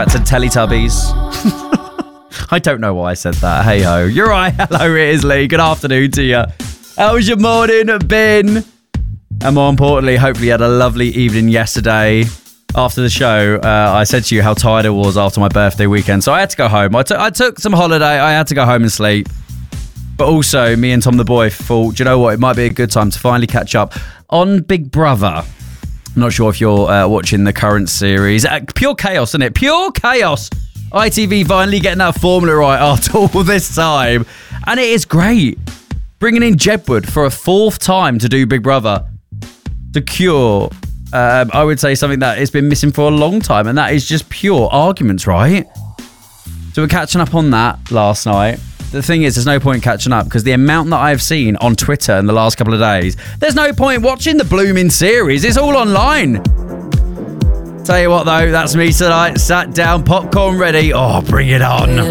back to Teletubbies. I don't know why I said that. Hey ho. You're right. Hello, it is Lee. Good afternoon to you. How's your morning been? And more importantly, hopefully you had a lovely evening yesterday. After the show, I said to you how tired I was after my birthday weekend. So I had to go home. I took some holiday. I had to go home and sleep. But also, me and Tom the Boy thought, do you know what? It might be a good time to finally catch up on Big Brother. I'm not sure if you're watching the current series. Pure chaos, isn't it? Pure chaos. ITV finally getting that formula right after all this time. And it is great. Bringing in Jedward for a fourth time to do Big Brother. To cure... I would say something that has been missing for a long time, and that is just pure arguments, right? So we're catching up on that last night. The thing is, there's no point catching up because the amount that I've seen on Twitter in the last couple of days, there's no point watching the blooming series. It's all online. Tell you what, though, that's me tonight. Sat down, popcorn ready. Oh, bring it on.